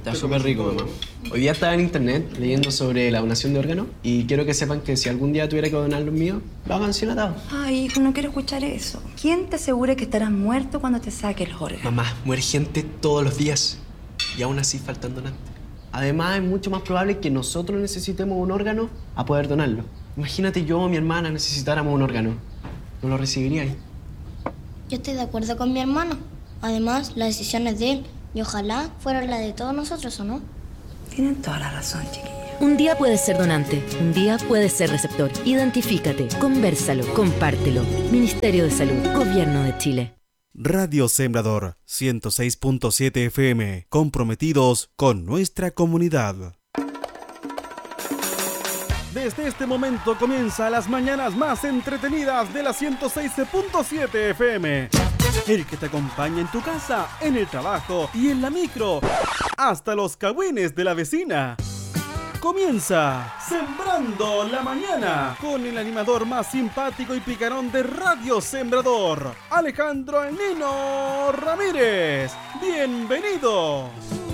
Está súper rico, mamá. Hoy día estaba en internet leyendo sobre la donación de órganos y quiero que sepan que si algún día tuviera que donar los míos, lo hagan sin atado. Ay, hijo, no quiero escuchar eso. ¿Quién te asegura que estarás muerto cuando te saques los órganos? Mamá, muere gente todos los días y aún así faltan donantes. Además, es mucho más probable que nosotros necesitemos un órgano a poder donarlo. Imagínate yo o mi hermana necesitáramos un órgano. ¿No lo recibiríais? Yo estoy de acuerdo con mi hermano. Además, la decisión es de él y ojalá fuera la de todos nosotros, ¿o no? Tienen toda la razón, chiquilla. Un día puedes ser donante, un día puedes ser receptor. Identifícate, convérsalo, compártelo. Ministerio de Salud, Gobierno de Chile. Radio Sembrador 106.7 FM, comprometidos con nuestra comunidad. Desde este momento comienza las mañanas más entretenidas de la 106.7 FM. El que te acompaña en tu casa, en el trabajo y en la micro, hasta los cagüines de la vecina. Comienza Sembrando la Mañana con el animador más simpático y picarón de Radio Sembrador, Alejandro El Nino Ramírez. ¡Bienvenidos!